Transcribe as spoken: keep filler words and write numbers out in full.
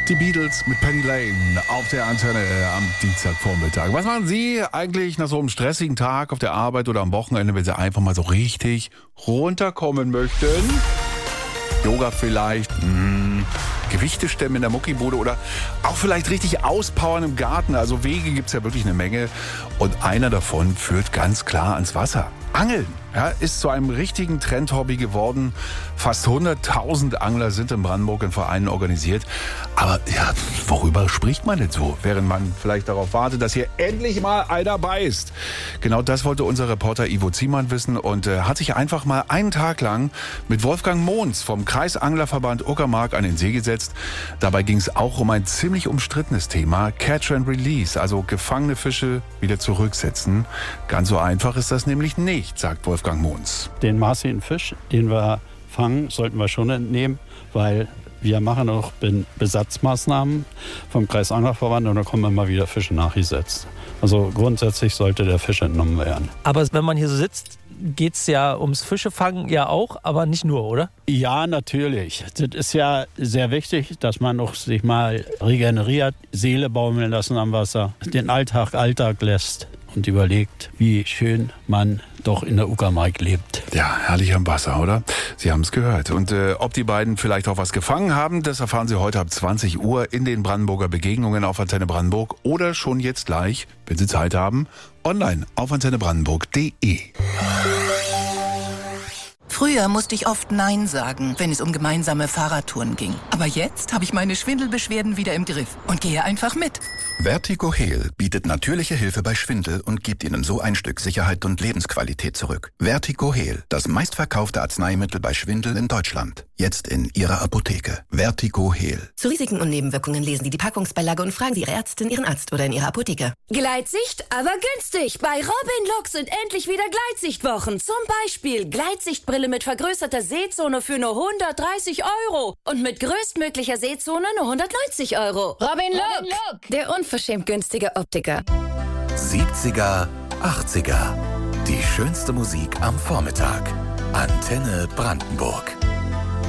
Die Beatles mit Penny Lane auf der Antenne am Dienstagvormittag. Was machen Sie eigentlich nach so einem stressigen Tag auf der Arbeit oder am Wochenende, wenn Sie einfach mal so richtig runterkommen möchten? Yoga vielleicht, mh, Gewichte stemmen in der Muckibude oder auch vielleicht richtig auspowern im Garten. Also Wege gibt's ja wirklich eine Menge und einer davon führt ganz klar ans Wasser. Angeln, ja, ist zu einem richtigen Trendhobby geworden. Fast hunderttausend Angler sind in Brandenburg in Vereinen organisiert. Aber ja, worüber spricht man denn so, während man vielleicht darauf wartet, dass hier endlich mal einer beißt? Genau das wollte unser Reporter Ivo Ziemann wissen und äh, hat sich einfach mal einen Tag lang mit Wolfgang Mohns vom Kreisanglerverband Uckermark an den See gesetzt. Dabei ging es auch um ein ziemlich umstrittenes Thema, Catch and Release, also gefangene Fische wieder zurücksetzen. Ganz so einfach ist das nämlich nicht, sagt Wolfgang Mohns. Den maßigen Fisch, den wir fangen, sollten wir schon entnehmen, weil wir machen auch Besatzmaßnahmen vom Kreisanglerverband und da kommen immer wieder Fische nachgesetzt. Also grundsätzlich sollte der Fisch entnommen werden. Aber wenn man hier so sitzt, geht es ja ums Fischefangen ja auch, aber nicht nur, oder? Ja, natürlich. Das ist ja sehr wichtig, dass man auch sich mal regeneriert, Seele baumeln lassen am Wasser, den Alltag Alltag lässt und überlegt, wie schön man doch in der Uckermark lebt. Ja, herrlich am Wasser, oder? Sie haben es gehört. Und äh, ob die beiden vielleicht auch was gefangen haben, das erfahren Sie heute ab zwanzig Uhr in den Brandenburger Begegnungen auf Antenne Brandenburg oder schon jetzt gleich, wenn Sie Zeit haben, online auf antenne brandenburg punkt de. Früher musste ich oft Nein sagen, wenn es um gemeinsame Fahrradtouren ging. Aber jetzt habe ich meine Schwindelbeschwerden wieder im Griff und gehe einfach mit. Vertigo Heal bietet natürliche Hilfe bei Schwindel und gibt Ihnen so ein Stück Sicherheit und Lebensqualität zurück. Vertigo Heal, das meistverkaufte Arzneimittel bei Schwindel in Deutschland. Jetzt in Ihrer Apotheke. Vertigo Heal. Zu Risiken und Nebenwirkungen lesen Sie die Packungsbeilage und fragen Sie Ihre Ärztin, Ihren Arzt oder in Ihrer Apotheke. Gleitsicht, aber günstig. Bei Robin Look sind endlich wieder Gleitsichtwochen. Zum Beispiel Gleitsichtbrille mit vergrößerter Sehzone für nur hundertdreißig Euro. Und mit größtmöglicher Sehzone nur hundertneunzig Euro. Robin Look, Robin Look. Der unverschämt günstige Optiker. siebziger, achtziger. Die schönste Musik am Vormittag. Antenne Brandenburg.